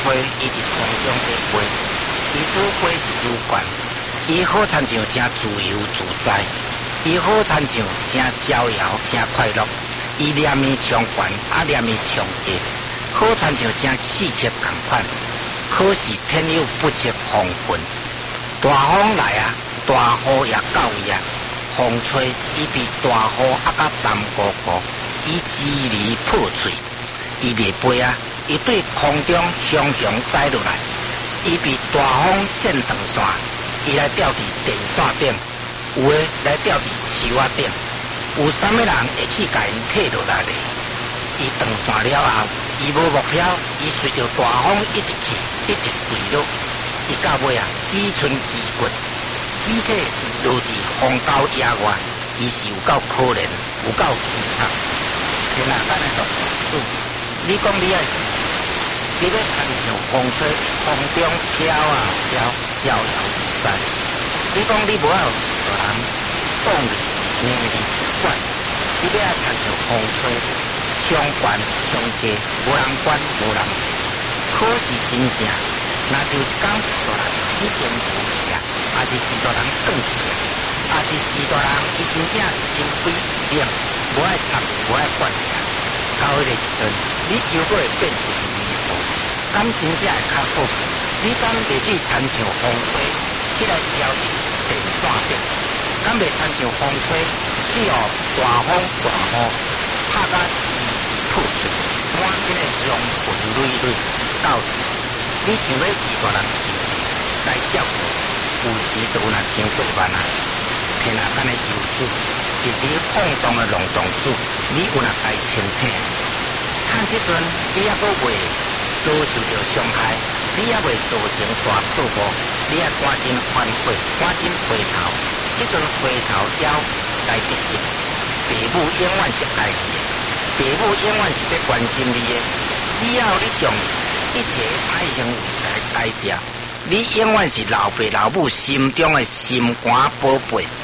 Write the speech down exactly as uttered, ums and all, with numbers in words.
吹，伊伫空中在飞，伊拄飞是主管，伊好亲像真自由自在，伊好亲像真逍遥真快乐，伊念伊上悬，啊念伊上低，好亲像真刺激同款。可是天有不测风云，大风来啊，大雨也到位啊，风吹伊比大雨啊甲淡糊糊，伊支离破碎，伊袂飞啊，伊对空中雄雄栽落来，伊比大风线长线，伊来吊伫电线顶，有诶来吊伫树仔顶，有啥物人会去甲因摕落来咧？伊长线了后，伊无目标，伊随着大风一直去，一直坠落，伊到尾啊，只剩肌骨，尸体落伫荒郊野外，伊是有够可怜，有够凄惨。天啊，咱来读书，你讲你爱，你要亲像风吹，风中飘啊飘，逍遥自在。你讲你无爱有个人放你、命你管，你要亲像风吹。上悬上低，无人管无人理。可是真正，若就一天大人已经无去啊，也是时大人转去啊，也是时大人伊真正心灰意冷，无爱插，无爱管啊。到迄个时阵，你又搁会变成迷糊，敢真正会较好？你敢袂去亲像风吹，起来飘伫电线顶？敢袂亲像风吹，去互大风大雨拍甲？破碎，满身的伤痕累累，到时你想要是大人来照顾，有时就若伤过万啊！天啊，咱的游子，一时放荡的浪荡子，你有若该清醒。趁这阵你还阁未遭受到伤害，你还未造成大错误，你还赶紧反悔，赶紧回头。这阵回头了来得及，父母永远是爱你的。父母永远是在关心你的，只要你将一切歹行为来改掉，你永远是老爸老母心中的心肝宝贝。